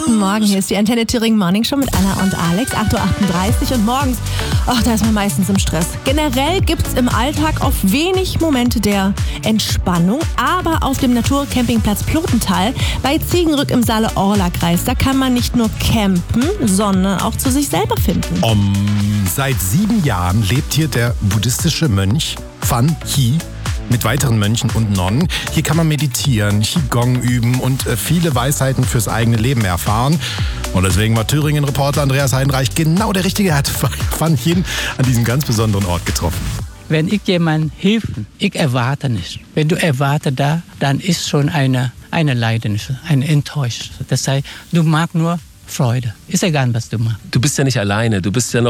Guten Morgen, hier ist die Antenne Thüringen Morning Show mit Anna und Alex, 8.38 Uhr und morgens, da ist man meistens im Stress. Generell gibt es im Alltag oft wenig Momente der Entspannung, aber auf dem Naturcampingplatz Plotental bei Ziegenrück im Saale-Orla-Kreis, da kann man nicht nur campen, sondern auch zu sich selber finden. Seit 7 Jahren lebt hier der buddhistische Mönch Fan Hi mit weiteren Mönchen und Nonnen. Hier kann man meditieren, Qigong üben und viele Weisheiten fürs eigene Leben erfahren. Und deswegen war Thüringen-Reporter Andreas Heidenreich genau der Richtige. Er hat Fan Hi an diesem ganz besonderen Ort getroffen. Wenn ich jemandem helfe, ich erwarte nicht. Wenn du erwartest da, dann ist schon eine Leidenschaft, eine Enttäuschung. Das heißt, du magst nur Freude. Ist egal, was du machst. Du bist ja nicht alleine, du bist ja noch